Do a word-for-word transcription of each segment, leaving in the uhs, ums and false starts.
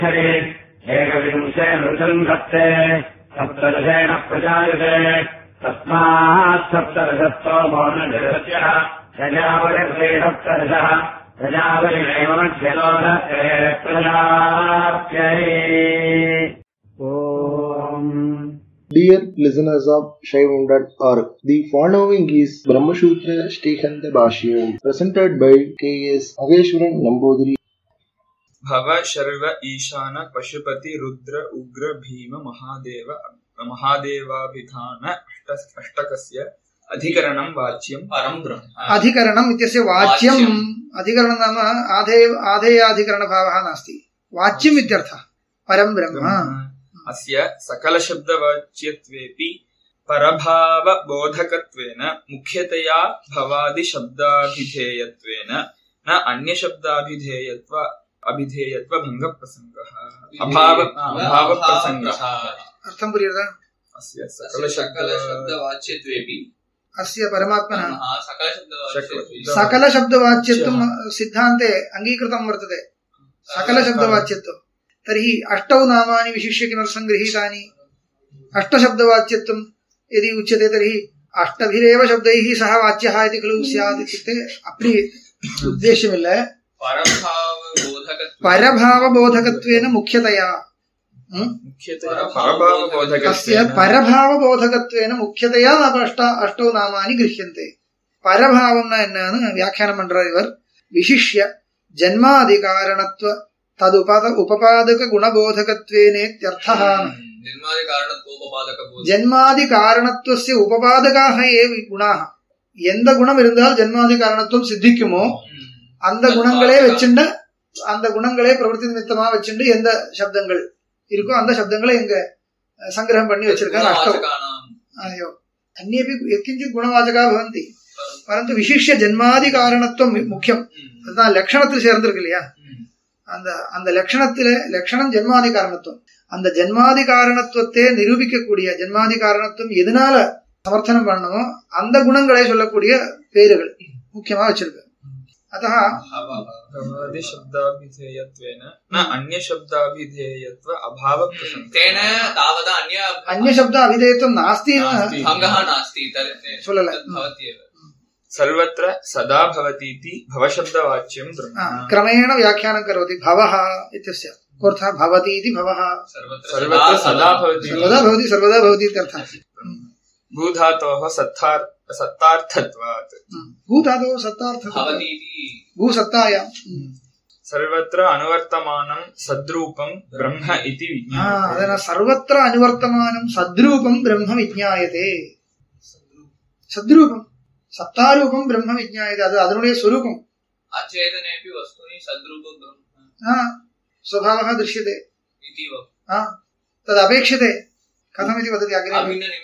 एकविंशेन ऋतम् सप्ते सप्तदशेन प्रजायते तस्मात् सप्तदशस्तोमो न निरस्यः प्रजापतिर्वे सप्तदशः प्रजापतिरेव मध्यतो न प्रजाप्यै. Dear listeners of Shaivam dot org, the following is Brahmasutra Shrikanta Bhashyam presented by K S Ageshwaran Nambudiri. Bhava Sharva Ishana Pashupati Rudra Ugra Bhima Mahadeva Mahadeva Vidhana Ashtakasya Adhikaranam Vachyam Param Brahma. Adhikaranam ityasya Vachyam Adhikaranam nama Adheya Adhikarana Bhavaha nasti. Vachyam ityartha Param Brahma. Asya Sakala Shabda Vachyatvepi Parabhava Bodhakatvena Mukhyataya Bhavadi Shabdabhidheyatvena Na Anya Shabdabhidheyatva Abhidheyatva Bhanga Prasangaha Abhava Abhava Prasangaha. Artham puriyada? Asya Sakala Shabda Vachyatvepi Asya Paramatmana Sakala Shabda Vachyatvam Siddhante Angikritam Vartate Sakala Shabda Vachyatvam तर्हि अष्टौ नामानि विशिष्य किमर्थं गृहीतानि अष्टशब्दवाच्यत्वं यदि उच्यते तर्हि अष्टभिरेव शब्दैः सह वाच्यः इति खलु स्यात् इत्युक्ते अपि उद्देश्यमिल्ल परभावबोधकत्वेन मुख्यतया तस्य परभावबोधकत्वेन मुख्यतया अष्ट अष्टौ नामानि गृह्यन्ते. परभावं न एन्नानु व्याख्यानं पण्णरार इवर विशिष्य जन्मादिकारणत्व तदुपाद उपपादक गुणबोधकत्वेनेत्यर्थः. जन्मादि कारणत्वस्य उपपादकाः एव गुणाः. எந்த குணம் இருந்தால் ஜன்மாதி காரணத்துவம் சித்திக்குமோ அந்த குணங்களே வச்சுண்டு அந்த குணங்களே பிரவൃத்தி நிமித்தமா வச்சுண்டு எந்த சப்தங்கள் இருக்கோ அந்த சப்தங்களை எங்க சங்கிரகம் பண்ணி வச்சிருக்காங்க. அஷ்டம் ஐயோ அந்நியபி எக்கிஞ்சித் குணவாச்சகா பவந்தி பரந்து விசிஷ்ய ஜன்மாதி காரணத்துவம் முக்கியம். அதுதான் லட்சணத்தில் சேர்ந்திருக்கு இல்லையா. அந்த அந்த லட்சணத்தில லட்சணம் ஜன்மாதி காரணத்துவம். அந்த ஜன்மாதி காரணத்துவத்தை நிரூபிக்கக்கூடிய ஜன்மாதி காரணத்துவம் எதனால சமர்த்தனம் பண்ணணுமோ அந்த குணங்களை சொல்லக்கூடிய பேர்கள் முக்கியமா வச்சிருக்கு. अतः भवादि शब्दाभिधेयत्वेन न अन्य शब्दाभिधेयत्व अभाव तेन तावदा अन्य अन्य शब्द अभिधेयत्वं नास्ति भङ्गः नास्ति சொல்லல. सर्वत्र सदा भवतीति भवशब्दवाच्यं ब्रह्म. क्रमेण व्याख्यानं करोति. भवः इत्यस्य कोऽर्थः भवति इति भवः सर्वत्र सदा भवति सर्वदा भवति सर्वदा भवति इत्यर्थः. भूधातोः सत्तार्थ सत्तार्थत्वात् भूधातोः सत्तार्थत्वात् भूसत्तायां सर्वत्र अनुवर्तमानं सद्रूपं ब्रह्म इति विज्ञायते. सर्वत्र अनुवर्तमानं सद्रूपं ब्रह्म विज्ञायते. सद्रूपं सत्तारूपं ब्रह्म विज्ञायते. அது அதனுடைய स्वरूपம். अचेतनेपि वस्तूनि सद्रूपं ब्रह्म हा स्वभावः दृश्यते इति वा. हा तदपेक्षते. कथमिति वदति अग्रे.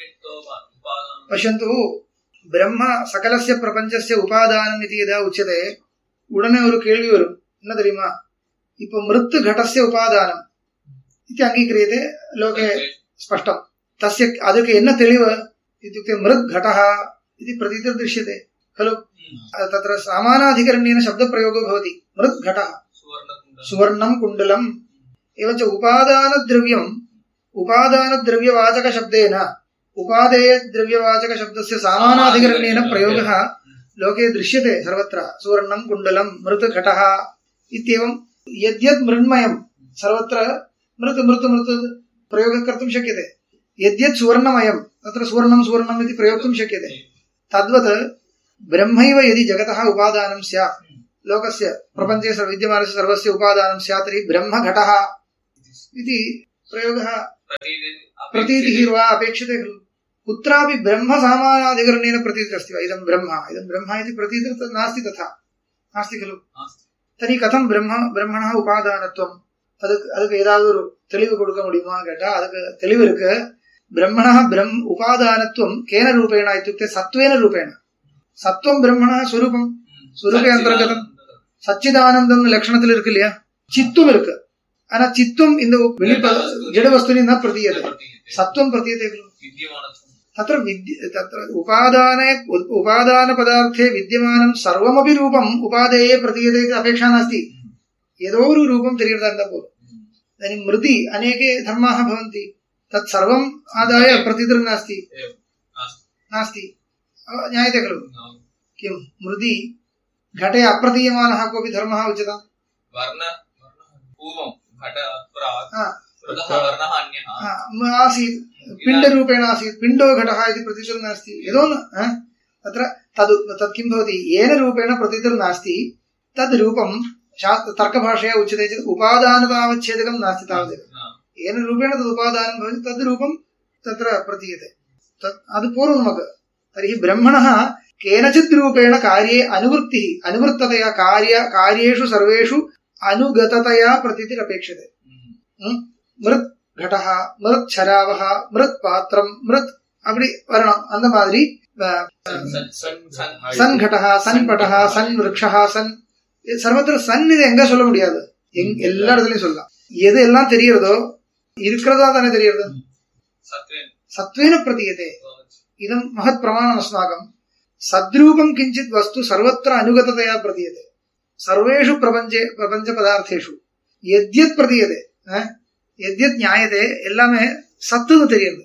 पश्यन्तु ब्रह्म सकलस्य प्रपञ्चस्य उपादानम् इति यदा उच्यते उडने ஒரு கேள்வி வரும். என்ன தெரியுமா? இப்போ மிருத்து घटस्य उपादानम् इति अंगीक्रियते लोके स्पष्टं. तस्य ಅದಕ್ಕೆ என்ன தெளிவு इत्युक्ते मृत् घटः इति प्रतीतिर् दृश्यते खलु. तत्र सामानाधिकरण्येन शब्दप्रयोगो भवति. मृत् घटः सुवर्णं कुण्डलम् एवञ्च उपादानद्रव्यम् उपादानद्रव्यवाचकशब्देन उपादेय द्रव्यवाचकशब्दस्य सामानाधिकरण्येन प्रयोगः लोके दृश्यते सर्वत्र. सुवर्णं कुण्डलं मृत् घटः इत्येवं यद्यद् मृण्मयं सर्वत्र मृत् मृत् मृत् प्रयोगः कर्तुं शक्यते. यद्यद् सुवर्णमयं तत्र सुवर्णं सुवर्णम् इति प्रयोक्तुं शक्यते. तद्वत् ब्रह्मैव यदि जगतः उपादानं स्यात् लोकस्य प्रपञ्चे विद्यमानस्य सर्वस्य उपादानं स्यात् तर्हि ब्रह्म घटः इति प्रयोगः प्रतीतिः वा अपेक्षते खलु. कुत्रापि ब्रह्म सामानाधिकरणेन प्रतीतिरस्ति वा इदं ब्रह्म इदं ब्रह्म इति प्रतीतिः नास्ति. तथा नास्ति खलु. तर्हि कथं ब्रह्म ब्रह्मणः उपादानत्वं तदुक् அதுக்கு ஏதாவது ஒரு தெளிவு கொடுக்க முடியுமா கேட்டா அதுக்கு தெளிவு இருக்கு. ब्रह्मणः ब्रह्म उपादानत्वं केन रूपेण इत्युक्ते सत्त्वेन रूपेण. सत्त्वं ब्रह्मणः स्वरूपं स्वरूपे अन्तर्गतं. सच्चिदानन्दं लक्षणத்தில் இருக்கு இல்லையா. चित्तुम இருக்கு. ஆனா चित्तुम இந்த வெளி जड वस्तुनि न प्रतीयते. सत्त्वं प्रतीयते खलु. तत्र तत्र उपादाने उपादान पदार्थे विद्यमानं सर्वमपि रूपम् उपादेये प्रतीयते इति अपेक्षा नास्ति. ஏதோ ஒரு ரூபம் தெரியறதா இருந்தா போதும். इदानीं मृति अनेके धर्माः भवन्ति तत् सर्वम् आदाय प्रतितिर्नास्ति नास्ति ज्ञायते खलु किं मृति घटे अप्रतीयमानः कोऽपि धर्मः उच्यते वर्ण पूर्वं घट वर्णः अन्यः आसीत् पिण्डरूपेण आसीत् पिण्डो घटः इति प्रतितिर्नास्ति यतो न तत्र तद् तत् किं भवति येन रूपेण प्रतितिर्नास्ति तद् रूपं शास्त्र तर्कभाषया उच्यते चेत् उपादानतावच्छेदकं नास्ति तावदेव येन रूपेण तद् उपादानं भवति तद् रूपं तत्र प्रतीयते तत् अद् पूर्वमग तर्हि ब्रह्मणः केनचित् रूपेण कार्ये अनुवृत्तिः अनुवृत्ततया कार्य कार्येषु सर्वेषु अनुगततया प्रतीतिरपेक्षते मृत् घटः मृत् शरावः मृत् पात्रं मृत् அப்படி வரணும் அந்த மாதிரி சன் घटः சன் பட்டः சன் விருட்சः சன் சர்வத்திர சன் இது எங்க சொல்ல முடியாது எல்லா இடத்துலயும் சொல்லலாம் எது எல்லாம் தெரியறதோ இருக்கிறதா தானே தெரியறது சத்வேன பிரதீயதே இதம் மகத் பிரமாணம் அஸ்மாகம் சத்ரூபம் கிஞ்சித் வஸ்து சர்வத்திர அனுகததயா பிரதீயதே சர்வேஷு பிரபஞ்சே பிரபஞ்ச பதார்த்தேஷு யத்யத் பிரதீயதே யத்யத் ஞாயதே எல்லாமே சத்துன்னு தெரியுது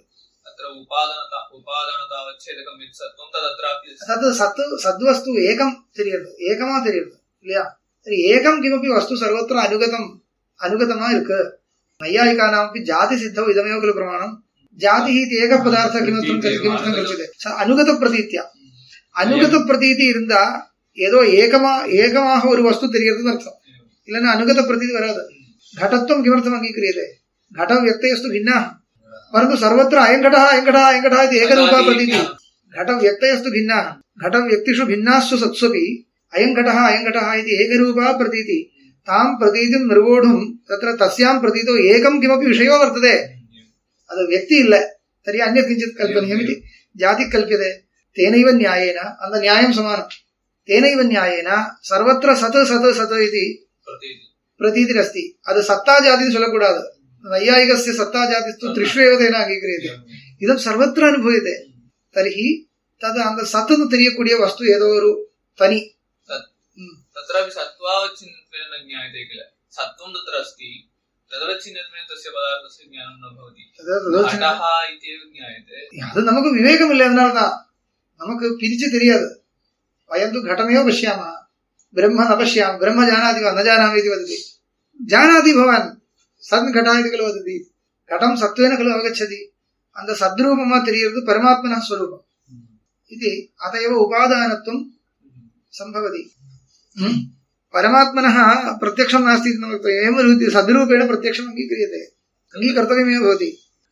சத்வஸ்து ஏகம் தெரியுது ஏகமா தெரியுது இல்லையா ஏகம் கிமப்பி வஸ்து சர்வத்திர அனுகதம் அனுகதமா இருக்கு நையாயிகானாமப்பி ஜாதி சித்தம் இதமேவ खलु பிரமாணம் ஜாதி இது ஏக பதார்த்த கிமர்த்தம் கிமர்த்தம் கல்பியதே அனுகத பிரதீத்யா அனுகத பிரதீதி இருந்தா ஏதோ ஏகமா ஏகமாக ஒரு வஸ்து தெரியுதுன்னு அர்த்தம் இல்லைன்னா அனுகத பிரதீதி வராது घटत्वं किमर्थम् अङ्गीक्रियते घट व्यक्तयस्तु भिन्नाः परन्तु सर्वत्र अयं घटः अयं घटः अयं घटः इति एकरूपा प्रतीतिः घट व्यक्तयस्तु भिन्नाः घट व्यक्तिषु भिन्नास्सु सत्स्वपि अयं घटः अयं घटः इति एकरूपा प्रतीतिः तां प्रतीतिं निर्वोढुं तत्र तस्यां प्रतीतौ एकं किमपि विषयो वर्तते अद् व्यक्ति इल्ल तर्हि अन्यत् किञ्चित् कल्पनीयमिति जातिः कल्प्यते तेनैव न्यायेन अन्त न्यायं समानं तेनैव न्यायेन सर्वत्र सत् सत् सत् इति प्रतीतिरस्ति अद् सत्ता जाति சொல்லக்கூடாது नैयायिकस्य सत्ता जातिस्तु त्रिष्वेव तेन अङ्गीक्रियते इदं सर्वत्र अनुभूयते तर्हि तद् அந்த சத்துன்னு தெரியக்கூடிய வஸ்து ஏதோ ஒரு தனி तत्रापि सत्त्वावच्छिन्नत्वेन ज्ञायते किल सत्त्वं तत्र अस्ति तदवच्छिन्नत्वेन तस्य पदार्थस्य ज्ञानं न भवति घटः इत्येव ज्ञायते அது நமக்கு விவேகம் இல்லை அதனால தான் நமக்கு பிரிச்சு தெரியாது वयं तु घटमेव पश्यामः ब्रह्म न पश्यामः ब्रह्म जानाति वा न जानामि इति वदति जानाति भवान् सन् घटः इति खलु वदति घटं सत्त्वेन खलु अवगच्छति अन्त सद्रूपमा तेरियरदु परमात्मनः स्वरूपम् इति अत एव उपादानत्वं सम्भवति परमात्मनः प्रत्यक्षं नास्ति इति एवं सद्रूपेण प्रत्यक्षम् अङ्गीक्रियते अङ्गीकर्तव्यमेव भवति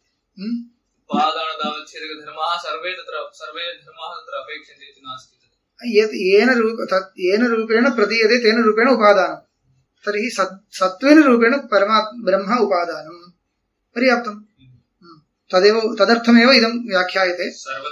उपादानतावच्छेदकधर्माः सर्वे तत्र सर्वे धर्माः तत्र अपेक्षन्ते इति नास्ति येन रूप येन रूपेण प्रतीयते तेन रूपेण उपादानं तर्हि सत्त्वेन रूपेण परमात्म ब्रह्म उपादानं पर्याप्तं तदेव तदर्थमेव इदं व्याख्यायते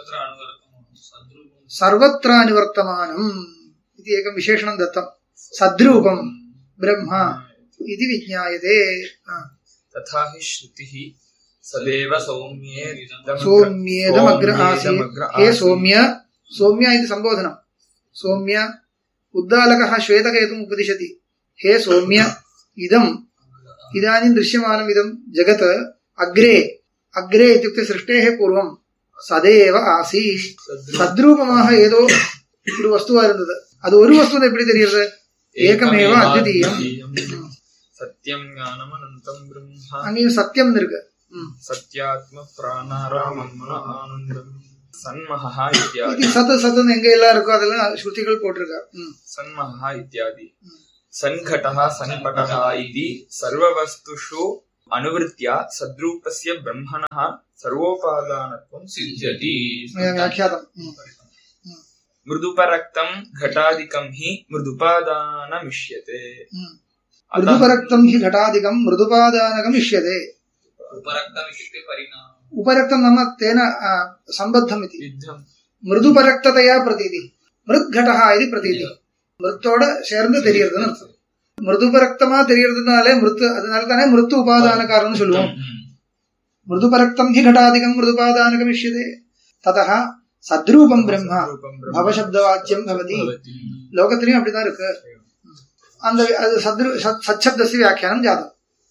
सर्वत्र अनुवर्तमानम् इति एकं विशेषणं दत्तं सद्रूपं ब्रह्म इति विज्ञायते तथा हि श्रुतिः सदैव सौम्ये सौम्येदमग्र आसीत् हे सौम्य सौम्य इति सम्बोधनं सौम्य उद्दालकः श्वेतकेतुम् उपदिशति हे सौम्य इदम् इदानीं दृश्यमानम् इदं जगत् अग्रे अग्रे इत्युक्ते सृष्टेः पूर्वं सदैव आसीत् सद्रूपமாக ஏதோ ஒரு வஸ்துவா இருந்தது அது ஒரு வஸ்துன்னு எப்படி தெரியுது ஏகமேவ அத்விதீயம் சத்யம் ஞானம் அனந்தம் பிரம்ம அங்கே சத்யம் இருக்கு சத்யாத்ம பிராணாராமம் ஆனந்தம் சன்மஹா இத்யாதி இது சத் சத்னு எங்க எல்லாம் இருக்கோ அதெல்லாம் ஸ்ருதிகள் போட்டுருக்கா சன்மஹா இத்யாதி சன்घटः सन्पटः इति सर्ववस्तुषु अनुवृत्त्या सद्रूपस्य ब्रह्मणः सर्वोपादानत्वं सिद्ध्यति व्याख्यातम् मृदुपरक्तं घटादिकं हि मृदुपादानमिष्यते मृदुपरक्तं हि घटादिकं मृदुपादानकमिष्यते उपरक्तम् इत्युक्ते परिणामः उपरक्तं नाम तेन सम्बद्धम् इति मृदुपरक्ततया प्रतीति मृद्घटः इति प्रतीति மிருத்தோட சேர்ந்து தெரியறதுன்னு அர்த்தம் மிருதுபரக்தமா தெரியறதுனாலே மிருத்து அதனால தானே மிருத்து உபாதான காரணம்னு சொல்லுவோம் மிருதுபரக்தம் ஹி घटादिकं मृदुपादानकमिष्यते ततः சத்ரூபம் பிரம்ம பவசப்தவாச்சியம் பவதி லோகத்திலையும் அப்படிதான் இருக்கு அந்த அது சத்ரு சத்சப்தस्य வியாக்கியானம் ஜாதம்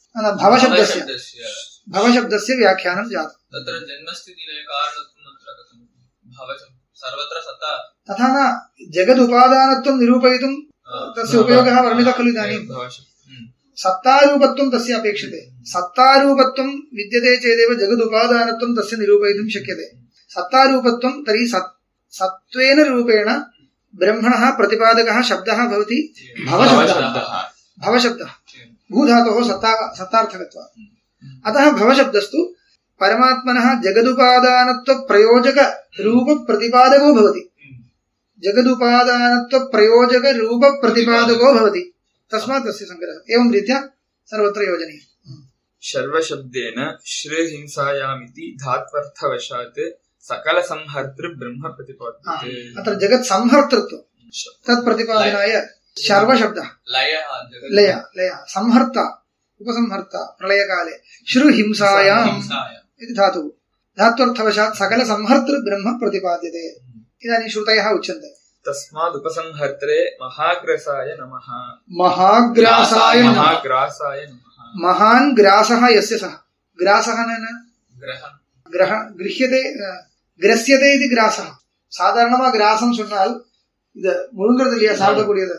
भवशब्दस्य भवशब्दस्य व्याख्यानं जातम्। तत्र जन्मस्थितिलयकारणत्वं तत्र कथं भवशब्द सर्वत्र सत्ता तथा न जगदुपादानत्वं निरूपयितुं तस्य उपयोगः वर्णितः खलु। इदानीं सत्तारूपत्वं तस्य अपेक्षते। सत्तारूपत्वं विद्यते चेदेव जगदुपादानत्वं तस्य निरूपयितुं शक्यते। सत्तारूपत्वं तर्हि सत्त्वेन रूपेण ब्रह्मणः प्रतिपादकः शब्दः भवति भवशब्दः। भवशब्दः भूधातोः सत्ता सत्तार्थकत्वात्। अतः भवशब्दस्तु परमात्मनः जगदुपादानत्व प्रयोजक रूप प्रतिपादको भवति। जगदुपादानत्व प्रयोजक रूप प्रतिपादको भवति। तस्मात् तस्य संग्रहः एवं रीत्या सर्वत्र योजनीयः। सर्वशब्देन श्रीहिंसायामिति धात्वर्थवशात् सकल संहर्तृ ब्रह्म प्रतिपाद्यते। अत्र जगत् संहर्तृत्व तत् प्रतिपादनाय सर्वशब्दः लय लय संहर्ता उपसंहर्ता प्रलयकाले श्रुहिंसायाम् इति धातुः धात्वर्थवशात् सकल संहर्तृ ब्रह्म प्रतिपाद्यते। इदानीं श्रुतयः उच्यन्ते। तस्माद् उपसंहर्त्रे महाग्रासाय नमः। महाग्रासाय महाग्रासाय नमः। महान् ग्रासः यस्य सः ग्रासः न ग्रह गृह्यते ग्रस्यते इति ग्रासः। சாதாரணமா கிராசம் சொன்னால் இது முழுங்கிறது இல்லையா, சாப்பிடக்கூடியது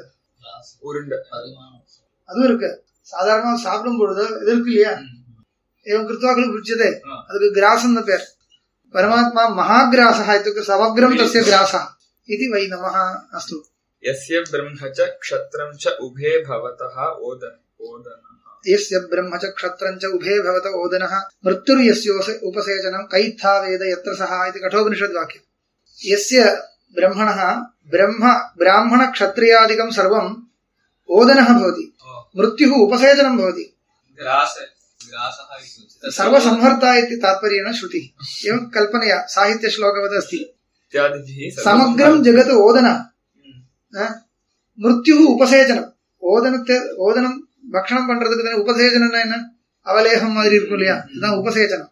அதுவும் இருக்கு. சாதாரணமா சாப்பிடும் பொழுது இது இருக்கு இல்லையா, एवं कृत्वा खलु पृच्छ्यते ಅದಕ್ಕೆ ಗ್ರಾಸಂನ ಪೇರ್. परमात्मा महाग्रासः इत्युक्ते समग्रं तस्य ग्रासः इति वै नमः। अस्तु। यस्य ब्रह्म च क्षत्रं च उभे भवतः ओदन ओदनः। यस्य ब्रह्म च क्षत्रं च उभे भवतः ओदनः मृत्युर्यस्योस्य उपसेचनं कैत्था वेद यत्र सः इति कठोपनिषद्वाक्यम्। यस्य ब्रह्मणः ब्रह्म ब्राह्मण क्षत्रियादिकं सर्वम् ओदनः भवति, मृत्युः उपसेचनं भवति। सर्वसंहर्ता इति तात्पर्येण श्रुतिः। एवं कल्पनया साहित्यश्लोकवत् अस्ति। समग्रं जगत् ओदनः, मृत्युः उपसेचनम्। ओदनते ओदनं भक्षणं பண்றதுக்கு தான உபசேச்சனம் என்ன அவலேகம் மாதிரி இருக்கும் இல்லையா, இதுதான் உபசேச்சனம்.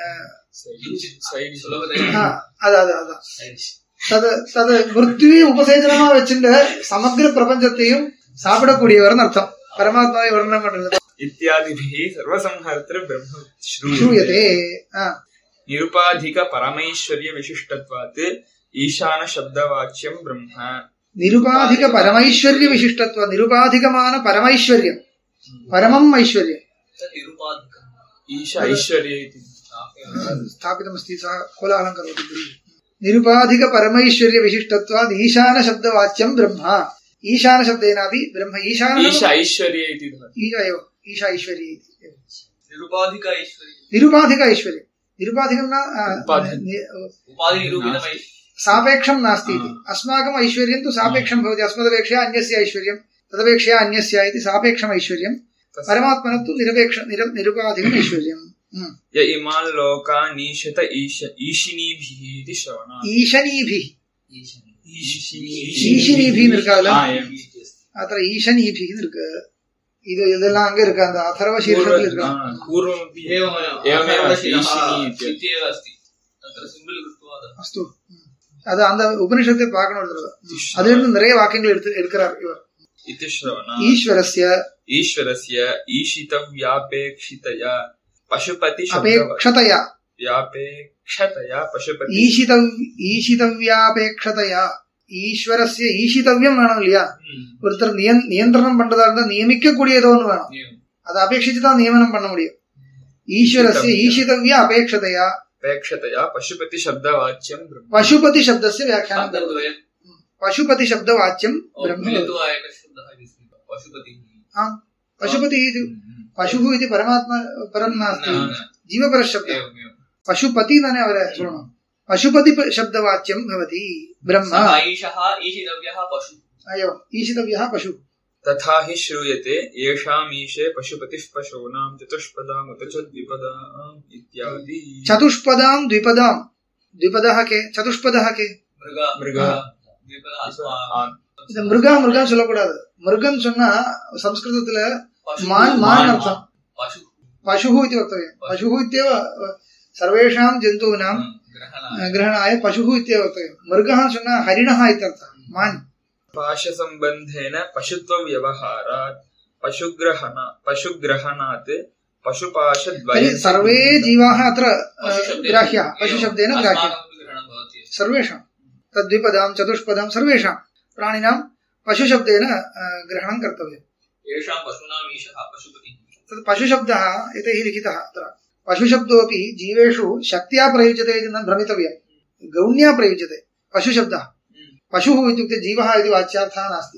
அத அத அத தது தது மிருத்யுவை உபசேச்சனமா வச்சுட்டு சமগ্ர பிரபஞ்சத்தையும் சாப்பிடக்கூடியவர்னு அர்த்தம். பரமாத்மாவை வர்ணனம் பண்றது इत्यादिभिः सर्वसंहर्तृ ब्रह्म श्रूयते। निरुपाधिक परमैश्वर्य विशिष्टत्वात् ईशान शब्दवाच्यं ब्रह्म। निरुपाधिक परमैश्वर्य विशिष्टत्व निरुपाधिकमान परमैश्वर्यं परमम् ऐश्वर्यं ईश ऐश्वर्य इति स्थापितमस्ति। सः कोलाहलं करोति। निरुपाधिक परमैश्वर्य विशिष्टत्वात् ईशान शब्दवाच्यं ब्रह्म। ईशान शब्देनापि ब्रह्म ईशान ईश ऐश्वर्य इति ईश एव ईश ऐश्वर्य इति निरुपाधिक ऐश्वर्य निरुपाधिक ऐश्वर्य निरुपाधिकं न उपाधि निरूपितम् सापेक्षं नास्ति इति। अस्माकम् ऐश्वर्यं तु सापेक्षं भवति। अस्मदपेक्षया अन्यस्य ऐश्वर्यं तदपेक्षया अन्यस्य इति सापेक्षम् ऐश्वर्यं। परमात्मनः तु निरपेक्ष निरुपाधिकम् ऐश्वर्यम्। य इमान् लोकान् ईशत ईश ईशिनीभिः इति श्रवणात्। ईशनीभिः ஈஷினிபின்னு இருக்காதுல, அത്ര ஈஷனிபின்னு இருக்கு. இது இதெல்லாம் அங்க இருக்கு, அந்த அதர்வ சீர்ஷத்துல இருக்கு. அஸ்து, அது அந்த உபனிஷத்தை பார்க்கணும். அதுல இருந்து நிறைய வாக்கியங்கள் எடுத்து எடுக்கிறார் இவர். ஈஸ்வரஸ்ய ஈஸ்வரஸ்ய ஈஷிதவ்யாபேக்ஷிதயா பசுபதி அபேக்ஷதயா व्यापेक्षतया पशुपति ईशितव ईशितव्यापेक्षतया ஈஸ்வரஸ்ய ஈஷிதவ்யம் வேணும் இல்லையா. ஒருத்தர் நியந்திரணம் பண்றதா இருந்தா நியமிக்க கூடியதோ ஒன்று வேணும், அதை அபேட்சித்து தான் நியமனம் பண்ண முடியும். ஈஸ்வரஸ்ய ஈஷிதவ்ய அபேக்ஷதயா अपेक्षतया पशुपति शब्दवाच्यं ब्रह्म। पशुपति शब्दस्य व्याख्यानं पशुपति शब्दवाच्यं ब्रह्म। पशुपति पशुः इति परमात्मा परं नास्ति, जीवपर शब्दः। पशुपति नाने अवरे शृणु, पशुपति शब्दवाच्यं भवति ब्रह्म। अयो ईशितव्यः पशु। तथा हि श्रूयते येषामीशे पशुपतिः पशूनां चतुष्पदाम् उत च द्विपदाम् इत्यादि। चतुष्पदां द्विपदां द्विपदः के चतुष्पदः के मृगा मृगा இது மிருகா மிருகா சொல்லக்கூடாது. மிருகம் சொன்னா संस्कृतத்துல மான் மான் अर्थं पशुः इति वक्तव्यं। पशुः इत्येव सर्वेषां जन्तूनां ग्रहणाय पशुः इत्येव वक्तव्यं। मृगः சொன்னா हरिणः इत्यर्थः मान्। पाशसम्बन्धेन पशुत्व व्यवहारात् पशुग्रहण पशुग्रहणात् पशुपाशद्वयं सर्वे जीवाः अत्र ग्राह्याः पशुशब्देन ग्राह्याः सर्वेषां तद्विपदां चतुष्पदां सर्वेषां प्राणिनां पशुशब्देन ग्रहणं कर्तव्यम्। येषां पशूनां ईशः पशुपतिः तद् पशुशब्दः एतैः लिखितः अत्र पशुशब्दोऽपि जीवेषु शक्त्या प्रयुज्यते इति न भ्रमितव्यम्। गौण्या प्रयुज्यते पशुशब्दः। पशुः इत्युक्ते जीवः इति वाच्यार्थः नास्ति।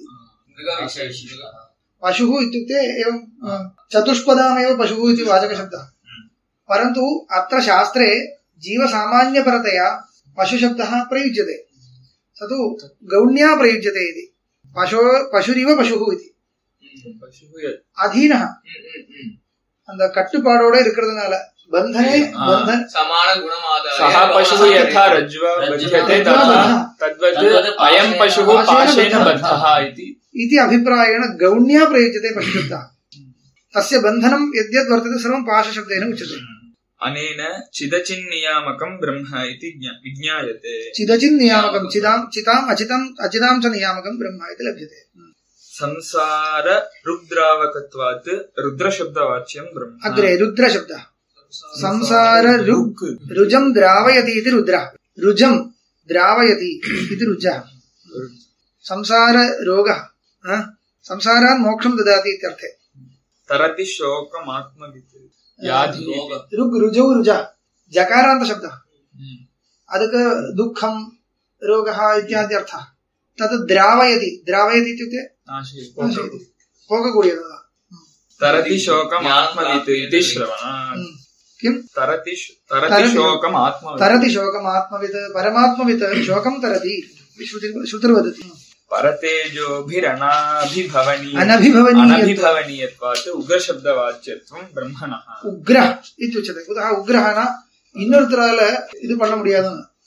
पशुः इत्युक्ते एवं चतुष्पदामेव पशुः इति वाचकशब्दः। परन्तु अत्र शास्त्रे जीवसामान्यपरतया पशुशब्दः प्रयुज्यते। ततु गौण्या प्रयुज्यते इति पशो पशुरिव पशुः इति अधीनः அந்த கட்டுப்பாடோட இருக்கிறதுனால बन्धने बन्धन समान गुणमादाय सः पशुः यथा रज्ज्वा बध्यते तद्वत् अयं पशुः पाशेन बद्धः इति इति अभिप्रायेण गौण्या प्रयुज्यते पशुशब्दः। तस्य बन्धनं यद्यद् वर्तते सर्वं पाशशब्देन उच्यते। अनेन चिदचिन्नियामकं ब्रह्म इति विज्ञायते। चिदचिन्नियामकं चिदां चिताम् अचिताम् अचितां च नियामकं ब्रह्म इति लभ्यते। संसार रुद्रावकत्वात् रुद्रशब्दवाच्यं ब्रह्म। अग्रे रुद्रशब्दः संसार रुक् रुजं द्रावयति इति रुद्रः रुजं द्रावयति इति रुजः संसार रोगः संसारात् मोक्षं ददाति इत्यर्थे। तरति शोकमात्मवित् व्याधि रुक् रुजौ रुजः जकारान्त शब्दः ಅದಕ್ಕೆ दुःखं रोगः इत्यादि अर्थः। तत् द्रावयति द्रावयति इत्युक्ते ಹೋಗக்கூடிಯದು। तरति शोकमात्मवित् इति श्रवणात् किं तरति तरति शोकमात्मवित् तरति शोकमात्मवित् परमात्मवित् शोकं तरति श्रुतिर्वदति। परतेजोभिरनाभिभवनीय अनभिभवनीयत्वात् उग्रशब्दवाच्यत्वं ब्रह्मणः। उग्र इत्युच्यते। कुतः उग्रः न ಇನ್ನೊಂದರಾಲ ಇದು ಪಣ್ಣ ಮುಡಿಯಾದ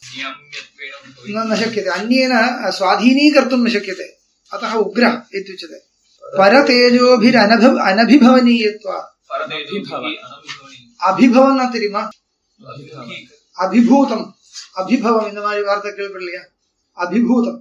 न शक्यते अन्येन स्वाधीनीकर्तुं न शक्यते अतः उग्र इत्युच्यते। परतेजोभिरनभव अनभिभवनीयत्वात् अभिभवन தெரியுமா अभिभूतम अभिभवम இந்த மாதிரி வார்த்தை கேள்விப்படலையா? அபிபூதம்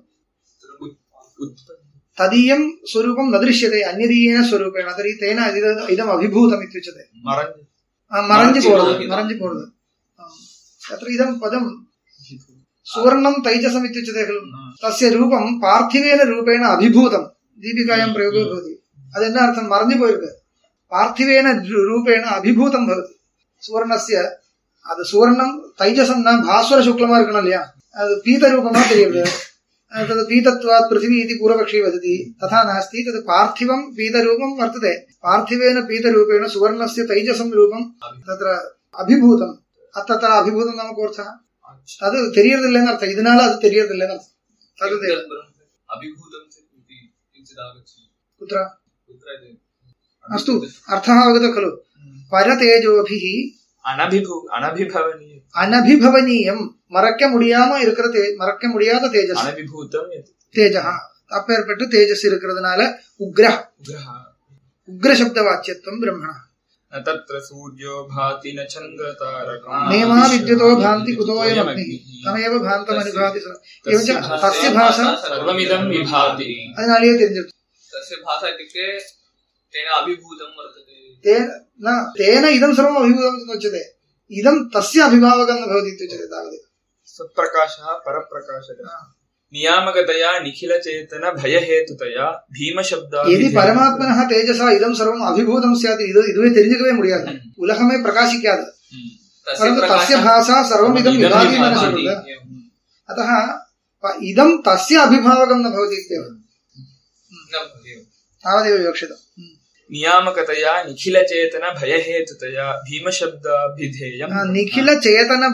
तदीयं स्वरूपं न दृश्यते अन्यदीयेन स्वरूपेण तर्हि तेन इदम् अभिभूतम् इत्युच्यते। मरञ्जि पोरदु मरञ्जि पोरदु तत्र इदं पदं सुवर्णं तैजसम् इत्युच्यते खलु। तस्य रूपं पार्थिवेन रूपेण अभिभूतं दीपिकायां प्रयोगो भवति। अदु एन्न अर्थं मरञ्जि पोयिरुक्कु पार्थिवेन रूपेण अभिभूतं भवति सुवर्णस्य। अदु सुवर्णं तैजसं न भास्वर शुक्लमा इरुक्कணும் இல்லையா? அது பீத ரூபமா தெரியுது। तद् पीतत्वात् पृथिवी इति पूर्वपक्षी वदति तथा नास्ति। तद् पार्थिवं पीतरूपं वर्तते। पार्थिवेन पीतरूपेण सुवर्णस्य तैजसं रूपं तत्र अभिभूतम्। तत्र अभिभूतं नाम कोऽर्थः? तद् तेरियदिल्लेन अर्थ इदनाल अदु तेरियदिल्लेन अर्थ तद् अभिभूतं इति किञ्चित् आगच्छति कुत्र अस्तु अर्थः अवगतः खलु। परतेजोभिः अनभिभू अनभिभवनीय अनभिभवनीयं மறக்க முடியாம இருக்கிற மறக்க முடியாத தேஜஸ் அனபிபூதம் தேஜஹ அப்பேற்பட்ட தேஜஸ் இருக்கிறதுனால உக்ர உக்ர சப்த வாச்சியத்துவம் பிரம்மண। तत्र सूर्यो भाति न चन्द्र तारकं नेमा विद्युतो भान्ति कुतोऽयम् अग्निः तमेव भान्तम् अनुभाति एवञ्च तस्य भाषा सर्वमिदं विभाति। அதனாலேயே தெரிஞ்சிருக்கு तस्य भाषा इत्युक्ते तेन अभिभूतं वर्तते। तेन न तेन इदं सर्वम् अभिभूतम् उच्यते। इदं तस्य अभिभावकं न भवति इत्युच्यते तावदेव। स्वप्रकाशः परप्रकाशः नियामकतया निखिलचेतन भयहेतुतया भीमशब्दः यदि परमात्मनः तेजसा इदं सर्वम् अभिभूतं स्यात् இது இதுவே தெரிஞ்சிக்கவே முடியாது। உலகமே பிரகாசிக்காது। परन्तु तस्य भाषा सर्वमिदं विभाति न शक्यते। अतः इदं तस्य अभिभावकं न भवति इत्येव तावदेव विवक्षितम्। नियामकतया निखिलचेतन भयहेतुतया भीमशब्दाभिधेयम् निखिलचेतन